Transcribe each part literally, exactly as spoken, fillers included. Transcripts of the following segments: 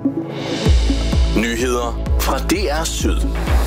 Nyheder fra D R Syd.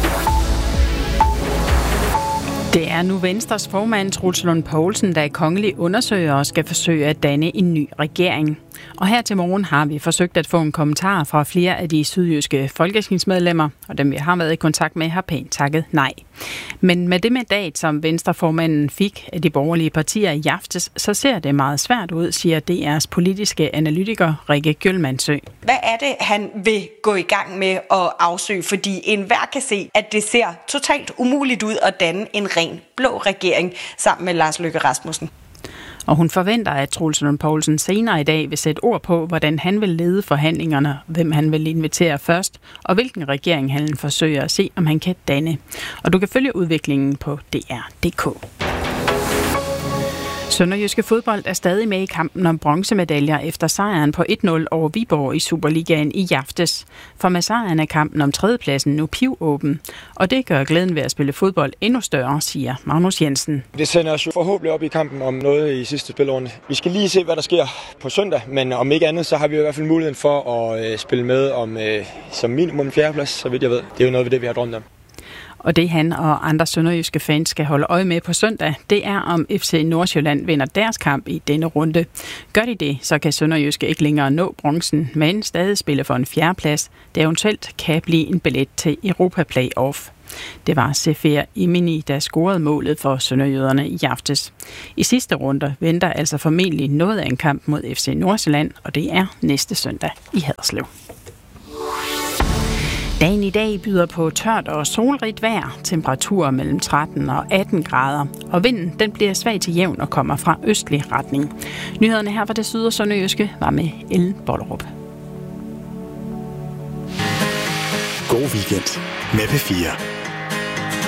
Det er nu Venstres formand, Troels Lund Poulsen, der er kongelig undersøger og skal forsøge at danne en ny regering. Og her til morgen har vi forsøgt at få en kommentar fra flere af de sydjyske folketingsmedlemmer, og dem vi har været i kontakt med har pænt takket nej. Men med det mandat, som Venstreformanden fik af de borgerlige partier i aftes, så ser det meget svært ud, siger D R's politiske analytiker Rikke Gjølmandsø. Hvad er det, han vil gå i gang med at afsøge? Fordi enhver kan se, at det ser totalt umuligt ud at danne en ren blå regering sammen med Lars Løkke Rasmussen. Og hun forventer, at Troels Lund Poulsen senere i dag vil sætte ord på, hvordan han vil lede forhandlingerne, hvem han vil invitere først, og hvilken regering han forsøger at se, om han kan danne. Og du kan følge udviklingen på D R punktum d k. Sønderjyske Fodbold er stadig med i kampen om bronzemedaljer efter sejren på et nul over Viborg i Superligaen i aftes. For med sejren er kampen om tredjepladsen nu pivåben, og det gør glæden ved at spille fodbold endnu større, siger Magnus Jensen. Det sender os jo forhåbentlig op i kampen om noget i sidste spilrunde. Vi skal lige se, hvad der sker på søndag, men om ikke andet, så har vi i hvert fald muligheden for at øh, spille med om øh, som minimum en fjerdeplads, så vidt jeg ved. Det er jo noget ved det, vi har drømt om. Og det han og andre sønderjyske fans skal holde øje med på søndag, det er om F C Nordsjælland vinder deres kamp i denne runde. Gør de det, så kan sønderjyske ikke længere nå bronzen, men stadig spille for en fjerdeplads, der eventuelt kan blive en billet til Europa Playoff. Det var Sefer Imini, der scorede målet for sønderjyderne i aftes. I sidste runde venter altså formentlig noget af en kamp mod F C Nordsjælland, og det er næste søndag i Haderslev. Dagen i dag byder på tørt og solrigt vejr, temperaturer mellem tretten og atten grader, og vinden den bliver svag til jævn og kommer fra østlig retning. Nyhederne her fra det syd- og sønderjyske var med Ellen Bollerup. God weekend med P fire.